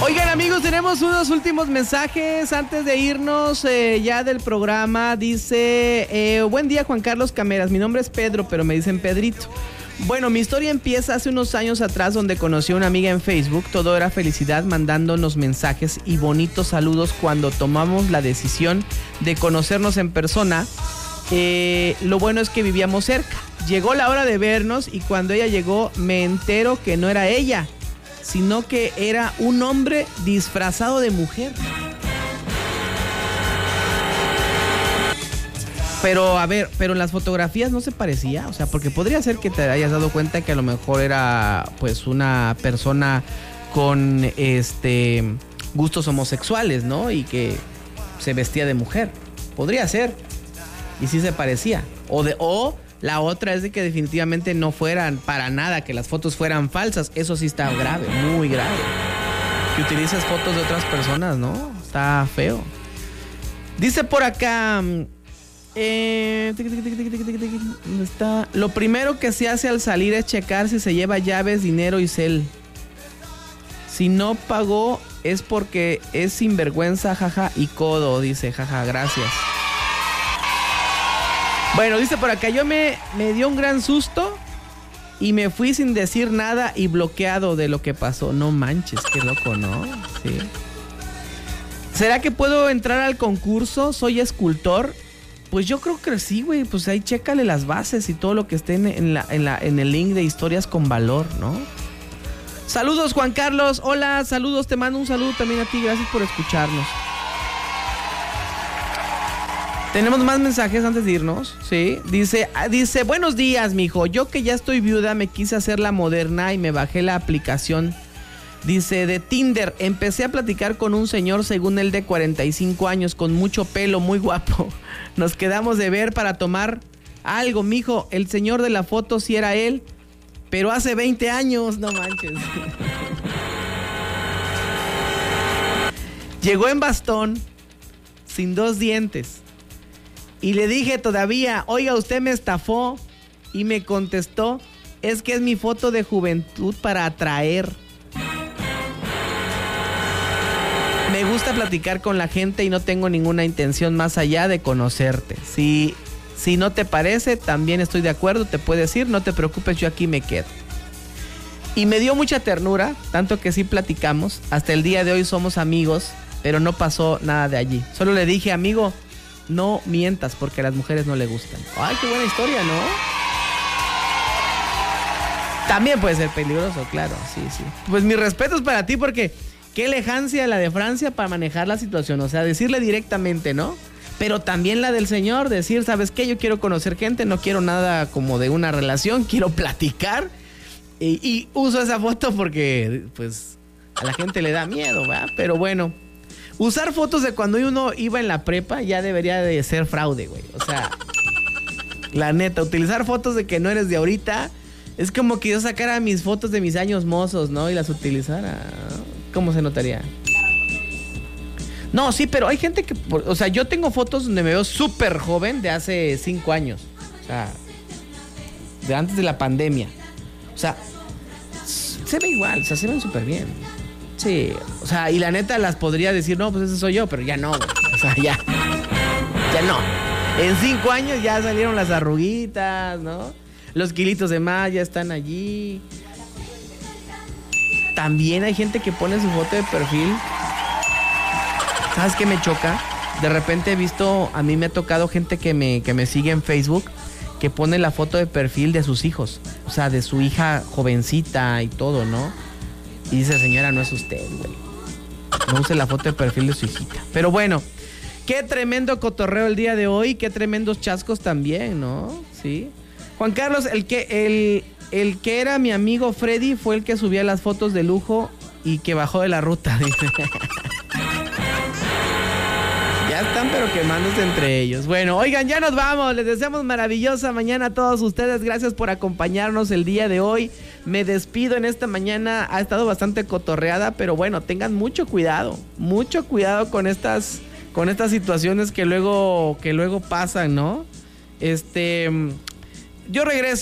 Oigan, amigos, tenemos unos últimos mensajes antes de irnos ya del programa. Dice, buen día, Juan Carlos Cameras. Mi nombre es Pedro, pero me dicen Pedrito. Bueno, mi historia empieza hace unos años atrás, donde conocí a una amiga en Facebook. Todo era felicidad, mandándonos mensajes y bonitos saludos cuando tomamos la decisión de conocernos en persona. Lo bueno es que vivíamos cerca. Llegó la hora de vernos y cuando ella llegó me entero que no era ella, sino que era un hombre disfrazado de mujer. Pero a ver, pero en las fotografías no se parecía, o sea, porque podría ser que te hayas dado cuenta que a lo mejor era pues una persona con gustos homosexuales, ¿no? Y que se vestía de mujer. Podría ser. Y sí se parecía. O la otra es de que definitivamente no fueran para nada, que las fotos fueran falsas. Eso sí está grave, muy grave. Que utilices fotos de otras personas, ¿no? Está feo. Dice por acá... ¿dónde está? Lo primero que se hace al salir es checar si se lleva llaves, dinero y cel. Si no pagó es porque es sinvergüenza, jaja, y codo, dice, jaja, gracias. Bueno, dice por acá, yo me dio un gran susto y me fui sin decir nada y bloqueado de lo que pasó. No manches, qué loco, ¿no? Sí. ¿Será que puedo entrar al concurso? Soy escultor. Pues yo creo que sí, güey. Pues ahí chécale las bases y todo lo que esté en el link de Historias con Valor, ¿no? Saludos, Juan Carlos. Hola, saludos. Te mando un saludo también a ti. Gracias por escucharnos. Tenemos más mensajes antes de irnos, ¿sí? Dice, buenos días, mijo. Yo que ya estoy viuda, me quise hacer la moderna y me bajé la aplicación. Dice, de Tinder. Empecé a platicar con un señor, según él, de 45 años, con mucho pelo, muy guapo. Nos quedamos de ver para tomar algo, mijo. El señor de la foto sí era él, pero hace 20 años, no manches. Llegó en bastón, sin 2 dientes. Y le dije todavía, oiga, usted me estafó. Y me contestó, es que es mi foto de juventud para atraer. Me gusta platicar con la gente y no tengo ninguna intención más allá de conocerte. Si no te parece, también estoy de acuerdo, te puedes ir, no te preocupes, yo aquí me quedo. Y me dio mucha ternura, tanto que sí platicamos. Hasta el día de hoy somos amigos, pero no pasó nada de allí. Solo le dije, amigo, no mientas porque a las mujeres no le gustan. Ay, qué buena historia, ¿no? También puede ser peligroso, claro, sí. Pues mis respetos para ti porque... qué elegancia la de Francia para manejar la situación, o sea, decirle directamente, ¿no? Pero también la del señor, decir, ¿sabes qué? Yo quiero conocer gente, no quiero nada como de una relación, quiero platicar y uso esa foto porque, pues, a la gente le da miedo, ¿verdad? Pero bueno, usar fotos de cuando uno iba en la prepa ya debería de ser fraude, güey. O sea, la neta, utilizar fotos de que no eres de ahorita es como que yo sacara mis fotos de mis años mozos, ¿no? Y las utilizara. ¿Cómo se notaría? No, sí, pero hay gente que... o sea, yo tengo fotos donde me veo súper joven de hace 5 años. O sea, de antes de la pandemia. O sea, se ve igual, o sea, se ven súper bien. Sí, o sea, y la neta las podría decir, no, pues ese soy yo, pero ya no, güey. O sea, ya no. En 5 años ya salieron las arruguitas, ¿no? Los kilitos de más ya están allí. También hay gente que pone su foto de perfil. ¿Sabes qué me choca? De repente he visto, a mí me ha tocado gente que me sigue en Facebook, que pone la foto de perfil de sus hijos. O sea, de su hija jovencita y todo, ¿no? Y dice, señora, no es usted, güey. No use la foto de perfil de su hijita. Pero bueno, qué tremendo cotorreo el día de hoy, qué tremendos chascos también, ¿no? Sí. Juan Carlos, el que era mi amigo Freddy fue el que subía las fotos de lujo y que bajó de la ruta. Ya están pero quemándose entre ellos. Bueno, oigan, ya nos vamos. Les deseamos maravillosa mañana a todos ustedes. Gracias por acompañarnos el día de hoy. Me despido en esta mañana. Ha estado bastante cotorreada, pero bueno, tengan mucho cuidado. Mucho cuidado con estas situaciones que luego pasan, ¿no? Yo regreso.